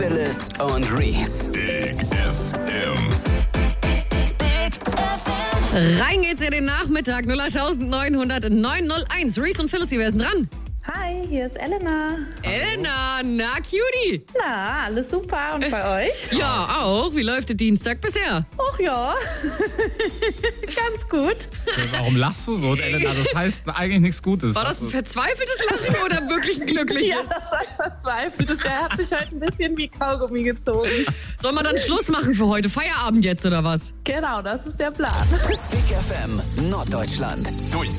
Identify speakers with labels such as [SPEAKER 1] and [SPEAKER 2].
[SPEAKER 1] Willis und Reese.
[SPEAKER 2] Big FM.
[SPEAKER 3] Rein geht's in den Nachmittag. 08900 Reese und Phyllis, wer ist denn dran?
[SPEAKER 4] Hi, hier ist Elena.
[SPEAKER 3] Elena, na Cutie.
[SPEAKER 4] Na, alles super. Und bei euch?
[SPEAKER 3] Ja, auch. Wie läuft der Dienstag bisher?
[SPEAKER 4] Ach ja, ganz gut.
[SPEAKER 5] Warum lachst du so, Elena? Das heißt eigentlich nichts Gutes.
[SPEAKER 3] War das ein verzweifeltes Lachen oder wirklich ein
[SPEAKER 4] Ja,
[SPEAKER 3] glückliches?
[SPEAKER 4] das war verzweifelt und der hat sich heute ein bisschen wie Kaugummi gezogen.
[SPEAKER 3] Sollen wir dann Schluss machen für heute? Feierabend jetzt oder was?
[SPEAKER 4] Genau, das ist der Plan.
[SPEAKER 1] Big FM Norddeutschland.
[SPEAKER 2] Durchs